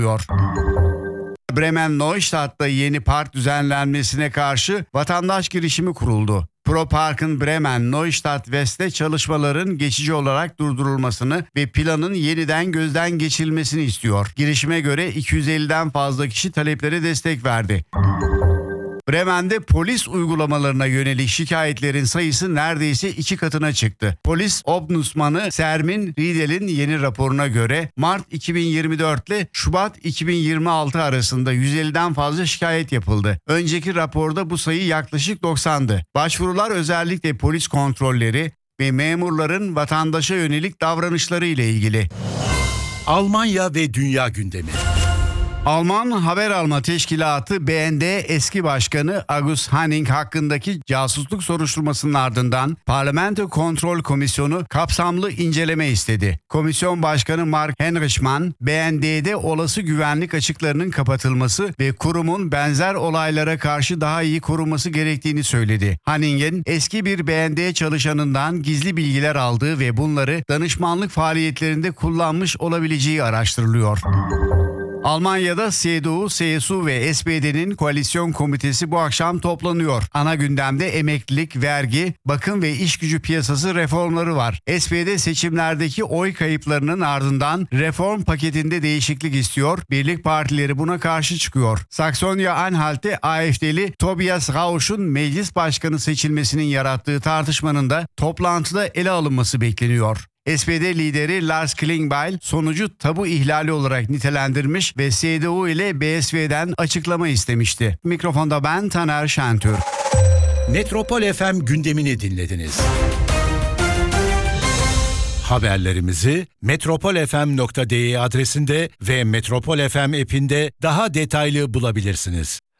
Bremen-Neustadt'ta yeni park düzenlenmesine karşı vatandaş girişimi kuruldu. Pro-Park'ın Bremen-Neustadt West'te çalışmaların geçici olarak durdurulmasını ve planın yeniden gözden geçirilmesini istiyor. Girişime göre 250'den fazla kişi taleplere destek verdi. Bremen'de polis uygulamalarına yönelik şikayetlerin sayısı neredeyse 2 katına çıktı. Polis Ombudsmanı Sermin Riedel'in yeni raporuna göre Mart 2024 ile Şubat 2026 arasında 150'den fazla şikayet yapıldı. Önceki raporda bu sayı yaklaşık 90'dı. Başvurular özellikle polis kontrolleri ve memurların vatandaşa yönelik davranışları ile ilgili. Almanya ve dünya gündemi. Alman haber alma teşkilatı BND eski başkanı August Hanning hakkındaki casusluk soruşturmasının ardından Parlamento Kontrol Komisyonu kapsamlı inceleme istedi. Komisyon Başkanı Mark Henrichmann, BND'de olası güvenlik açıklarının kapatılması ve kurumun benzer olaylara karşı daha iyi korunması gerektiğini söyledi. Hanning'in eski bir BND çalışanından gizli bilgiler aldığı ve bunları danışmanlık faaliyetlerinde kullanmış olabileceği araştırılıyor. Almanya'da CDU, CSU ve SPD'nin koalisyon komitesi bu akşam toplanıyor. Ana gündemde emeklilik, vergi, bakım ve iş gücü piyasası reformları var. SPD seçimlerdeki oy kayıplarının ardından reform paketinde değişiklik istiyor. Birlik partileri buna karşı çıkıyor. Saksonya-Anhalt'te AfD'li Tobias Rausch'un meclis başkanı seçilmesinin yarattığı tartışmanın da toplantıda ele alınması bekleniyor. SPD lideri Lars Klingbeil sonucu tabu ihlali olarak nitelendirmiş ve CDU ile BSV'den açıklama istemişti. Mikrofonda ben Taner Şentürk. Metropol FM gündemini dinlediniz. Haberlerimizi metropolfm.de adresinde ve Metropol FM app'inde daha detaylı bulabilirsiniz.